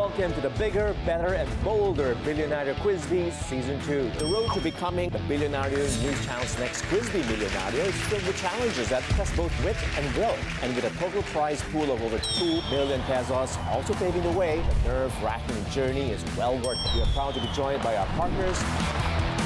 welcome to the Bigger, Better, and Bolder Billionaire Quiz Bee Season 2. The road to becoming the Billionaire News Channel's next Quiz Bee Millionaire is filled with challenges that test both wit and will. And with a total prize pool of over 2 million pesos also paving the way, the nerve-wracking journey is well worth it. We are proud to be joined by our partners,